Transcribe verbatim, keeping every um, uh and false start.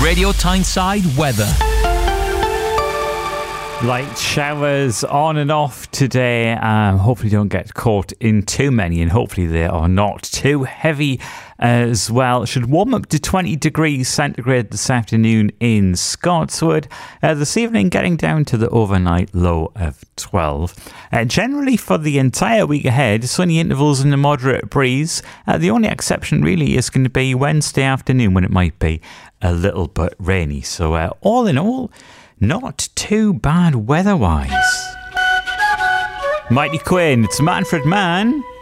Radio Tyneside weather. Light showers on and off today. Um, hopefully don't get caught in too many, and hopefully they are not too heavy as well. It should warm up to twenty degrees centigrade this afternoon in Scotswood. Uh, this evening getting down to the overnight low of twelve. Uh, generally for the entire week ahead, sunny intervals and a moderate breeze. Uh, the only exception really is going to be Wednesday afternoon when it might be a little bit rainy. So uh, all in all, not too bad weather-wise. Mighty Quinn, it's Manfred Mann.